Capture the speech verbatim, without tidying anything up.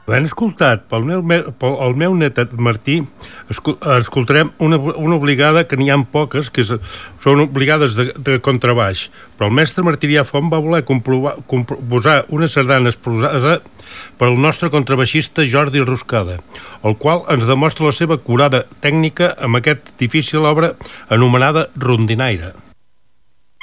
Ben escoltat pel meu, pel el meu net Martí, escol, escoltarem una, una obligada que n'hi ha poques, que és, són obligades de, de contrabaix, però el mestre Martirià Font va voler comprovar, composar una sardana exposada per al nostre contrabaixista Jordi Ruscada, el qual ens demostra la seva curada tècnica amb aquesta difícil obra anomenada Rondinaire.